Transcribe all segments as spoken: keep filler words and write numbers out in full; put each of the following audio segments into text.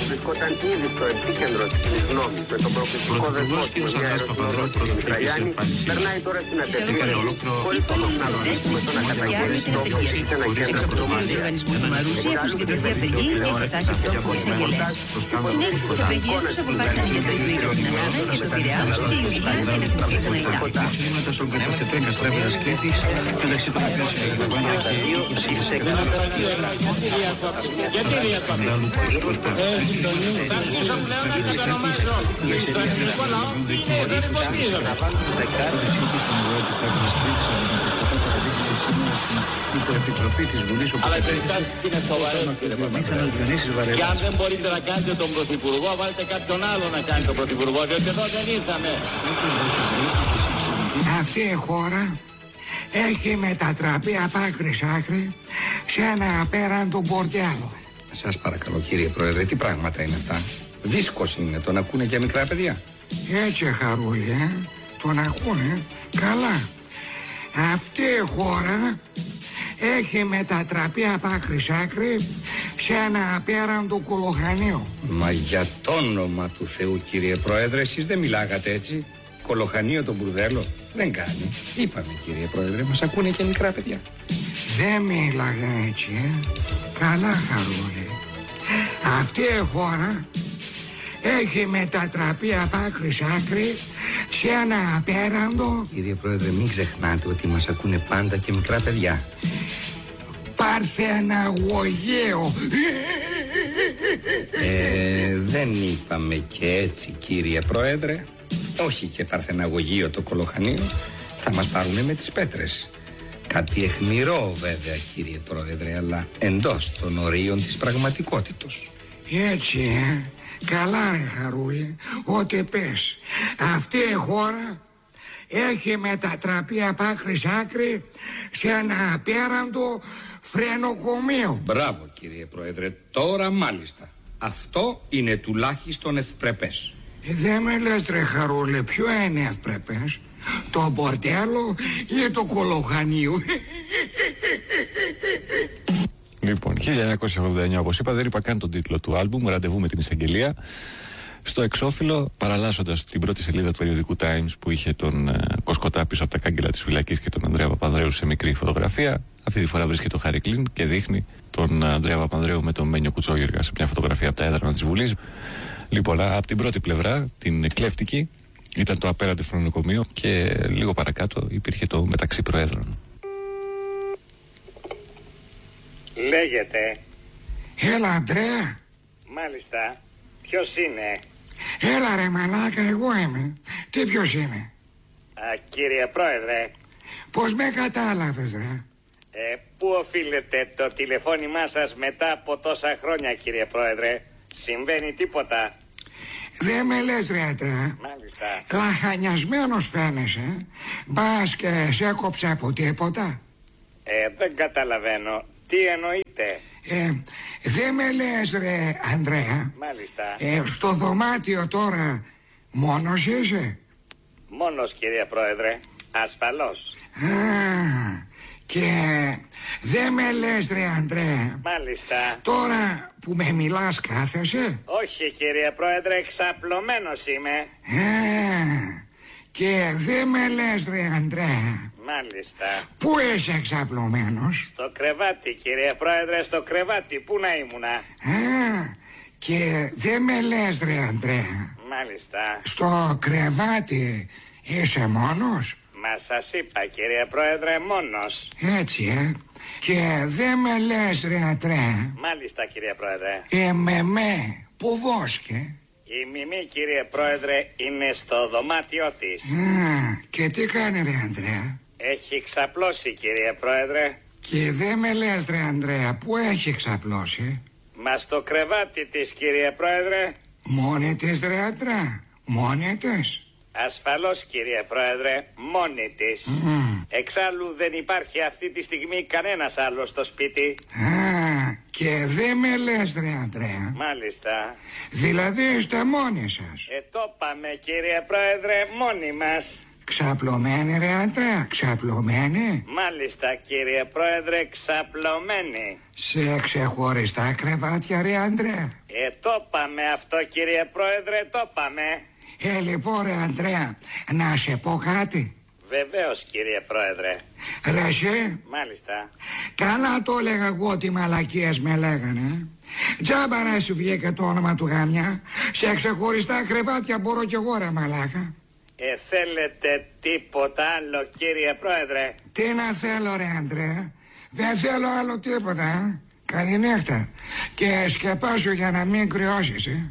βρισκόταν ήδη στο επίκεντρο της κοινής γνώμης με τον προκλητικό δεσμό του μια αεροσυνοδότηση του Μητραγιάννη, περνάει τώρα στην αντεπίθεση χωρίς όμως να ρωτήσουμε τον ακαταγγελιστό όπως είχε ένα κέντρο πρωτοβουλίας. Οργανισμού του Μαρούσια που συγκεντρωθεί απεργία για προτάσει αυτό που εισαγγελέα. Συνέχισε τι απεργίε του αποφάσισαν για το Ιππήριο στην Ελλάδα, για το Πειραιά και η Ουσβάν για να κρυφτεί τον Αγιά. Σήματα στον καταθετών τράπεζας Κρήτης, μεταξύ των οποίων συμπεριλαμβάνονται και είκοσι εκατομμύρια γιατί διακόπτει. Έτσι το νου, θα μου λέω να το ονομάζω. Το ελληνικό λαό, ναι, δεν υποστήριζω. Επιτροπή της Βουλής. Αλλά οι περιστάσεις είναι σοβαρές, κύριε Παπαδρέου. Και αν δεν μπορείτε να κάνετε τον Πρωθυπουργό, βάλτε κάποιον άλλο να κάνει τον Πρωθυπουργό, διότι εδώ δεν ήρθαμε. Αυτή η χώρα έχει μετατραπεί απ' άκρη σ' άκρη σε ένα απέραντο μπορτιάλο. Σας παρακαλώ κύριε Πρόεδρε, τι πράγματα είναι αυτά? Δίσκος είναι, τον ακούνε και μικρά παιδιά. Έτσι Χαρούλη, ε? Τον ακούνε καλά. Αυτή η χώρα έχει μετατραπεί απ' άκρη σ' άκρη σε ένα απέραντο κολοχανίο. Μα για το όνομα του Θεού κύριε Πρόεδρε, εσείς δεν μιλάγατε έτσι? Κολοχανίο τον μπουρδέλο? Δεν κάνει. Είπαμε κύριε Πρόεδρε, μας ακούνε και μικρά παιδιά. Δεν μίλαγα έτσι, ε? Καλά Χαρούλη. Αυτή η χώρα έχει μετατραπεί απ' άκρη σ' άκρη σε ένα απέραντο. Κύριε Πρόεδρε, μην ξεχνάτε ότι μας ακούνε πάντα και μικρά παιδιά. Παρθεναγωγείο. Ε, δεν είπαμε και έτσι κύριε Πρόεδρε. Όχι και παρθεναγωγείο το κολοχανίο. Θα μας πάρουνε με τις πέτρες. Κάτι αιχμηρό βέβαια κύριε Πρόεδρε, αλλά εντός των ορίων της πραγματικότητος. Έτσι, ε? Καλά ρε Χαρούλη, ό,τι πες. Αυτή η χώρα έχει μετατραπεί απ' άκρη σ' άκρη σε ένα απέραντο φρενοκομείο. Μπράβο κύριε Πρόεδρε, τώρα μάλιστα. Αυτό είναι τουλάχιστον ευπρεπές. Δεν με λες ρε Χαρούλη, ποιο είναι ευπρεπές? Το μπορτέλο ή το κολοχανίο? Λοιπόν, χίλια εννιακόσια ογδόντα εννιά, όπως είπα, δεν είπα καν τον τίτλο του άλμπουμ, ραντεβού με την εισαγγελία. Στο εξώφυλλο, παραλλάσσοντας την πρώτη σελίδα του περιοδικού Times που είχε τον ε, Κοσκοτά πίσω από τα κάγκελα της φυλακής και τον Ανδρέα Παπανδρέου σε μικρή φωτογραφία, αυτή τη φορά βρίσκεται το Χάρη Κλίν και δείχνει τον Ανδρέα Παπανδρέου με τον Μένιο Κουτσόγεργα σε μια φωτογραφία από τα έδρανα της Βουλής. Λοιπόν, από την πρώτη πλευρά, την κλέφτικη, ήταν το απέραντι φρονοκομείο και λίγο παρακάτω υπήρχε το μεταξύ προέδρων. Λέγεται. Έλα Αντρέα. Μάλιστα. Ποιος είναι? Έλα ρε μαλάκα, εγώ είμαι. Τι ποιος είναι? Α, κύριε Πρόεδρε. Πώς με κατάλαβες ρε? Ε, πού οφείλετε το τηλεφώνημά σας μετά από τόσα χρόνια κύριε Πρόεδρε? Συμβαίνει τίποτα? Δεν με λες ρε Αντρέα. Μάλιστα. Λαχανιασμένος φαίνεσαι. Μπας και σε έκοψε από τίποτα? Ε, δεν καταλαβαίνω. Τι εννοείτε? Ε, δεν με λες ρε Ανδρέα. Μάλιστα. Ε, στο δωμάτιο τώρα μόνος είσαι? Μόνος κύριε Πρόεδρε. Ασφαλώς. Α, και δεν με λες ρε Ανδρέα. Μάλιστα. Τώρα που με μιλάς κάθεσαι? Όχι κύριε Πρόεδρε, εξαπλωμένος είμαι. Α, και δεν με λες ρε Ανδρέα. Μάλιστα. Πού είσαι εξαπλωμένος? Στο κρεβάτι κύριε Πρόεδρε, στο κρεβάτι. Πού να ήμουνα? Α, και δεν με λες ρε Ανδρέα. Μάλιστα. Στο κρεβάτι είσαι μόνος? Μα σας είπα κύριε Πρόεδρε, μόνος. Έτσι ε. Και δεν με λες ρε Ανδρέα. Μάλιστα κύριε Πρόεδρε. Ε με με που βόσκε? Η Μιμή κύριε Πρόεδρε είναι στο δωμάτιό της. Α, και τι κάνει ρε Ανδρέα? Έχει ξαπλώσει κύριε Πρόεδρε. Και δεν με λες ρε Ανδρέα, πού έχει ξαπλώσει? Μα στο κρεβάτι της κύριε Πρόεδρε. Μόνη της ρε Ανδρέα? Μόνη της? Ασφαλώς κύριε Πρόεδρε, μόνη της. Mm. Εξάλλου δεν υπάρχει αυτή τη στιγμή κανένας άλλος στο σπίτι. Α, και δεν με λες ρε Ανδρέα. Μάλιστα. Δηλαδή είστε μόνοι σας? Ε, το πάμε κύριε Πρόεδρε, μόνοι μας. Ξαπλωμένη ρε Αντρέα, ξαπλωμένη. Μάλιστα κύριε Πρόεδρε, ξαπλωμένη. Σε ξεχωριστά κρεβάτια ρε Αντρέα. Ε, το πάμε αυτό κύριε Πρόεδρε, το πάμε. Ε, λοιπόν ρε Αντρέα, να σε πω κάτι. Βεβαίως κύριε Πρόεδρε. Ρε εσύ. Μάλιστα. Καλά το έλεγα εγώ ότι μαλακίες με λέγανε. Τζάμπα να σου βγήκε το όνομα του γάμια. Σε ξεχωριστά κρεβάτια μπορώ κι εγώ ρε μαλάκα. Ε, θέλετε τίποτα άλλο κύριε Πρόεδρε? Τι να θέλω ρε Αντρέα. Δεν θέλω άλλο τίποτα ε? Καληνύχτα. Και σκεπάσου για να μην κρυώσεις ε.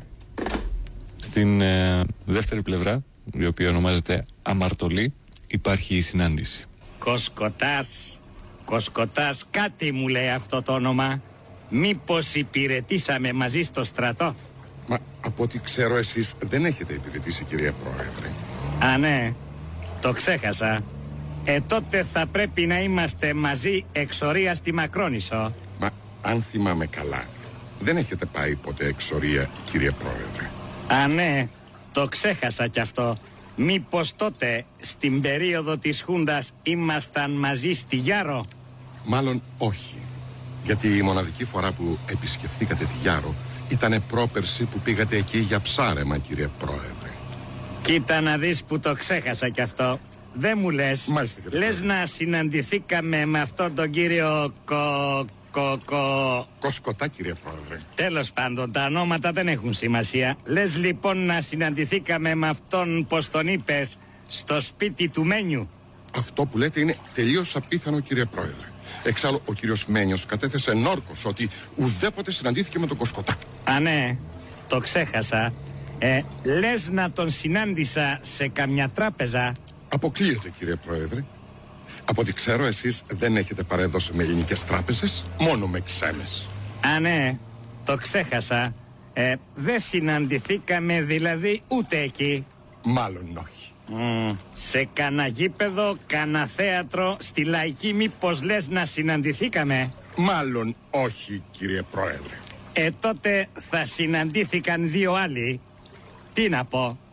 Στην ε, δεύτερη πλευρά, η οποία ονομάζεται Αμαρτωλή, υπάρχει η συνάντηση. Κοσκοτάς, Κοσκοτάς, κάτι μου λέει αυτό το όνομα. Μήπως υπηρετήσαμε μαζί στο στρατό? Μα από ό,τι ξέρω εσείς δεν έχετε υπηρετήσει κυρία Πρόεδρε. Α ναι, το ξέχασα. Ε τότε θα πρέπει να είμαστε μαζί εξορία στη Μακρόνισσο. Μα αν θυμάμαι καλά, δεν έχετε πάει ποτέ εξορία κύριε Πρόεδρε. Α ναι, το ξέχασα κι αυτό. Μήπως τότε στην περίοδο της Χούντας ήμασταν μαζί στη Γιάρο? Μάλλον όχι. Γιατί η μοναδική φορά που επισκεφθήκατε τη Γιάρο ήτανε πρόπερση που πήγατε εκεί για ψάρεμα κύριε Πρόεδρε. Κοίτα να δεις που το ξέχασα κι αυτό. Δεν μου λες. Μάλιστα, λες να συναντηθήκαμε με αυτόν τον κύριο Κο... Κο... Κο... Κοσκοτά κύριε Πρόεδρε. Τέλος πάντων τα ονόματα δεν έχουν σημασία. Λες λοιπόν να συναντηθήκαμε με αυτόν, πως τον είπες, στο σπίτι του Μένιου? Αυτό που λέτε είναι τελείως απίθανο κύριε Πρόεδρε. Εξάλλου ο κύριος Μένιος κατέθεσε νόρκος ότι ουδέποτε συναντήθηκε με τον Κοσκοτά. Α ναι, το ξέχασα. Ε, λες να τον συνάντησα σε καμιά τράπεζα? Αποκλείεται κύριε Πρόεδρε. Από ό,τι ξέρω εσείς δεν έχετε παρέδωση με ελληνικές τράπεζες, μόνο με ξένες. Α ναι, το ξέχασα. Ε, δεν συναντηθήκαμε δηλαδή ούτε εκεί? Μάλλον όχι. Mm, σε κανένα γήπεδο, κανένα θέατρο, στη Λαϊκή μήπως λες να συναντηθήκαμε? Μάλλον όχι κύριε Πρόεδρε. Ε τότε θα συναντήθηκαν δύο άλλοι. Τι να πω,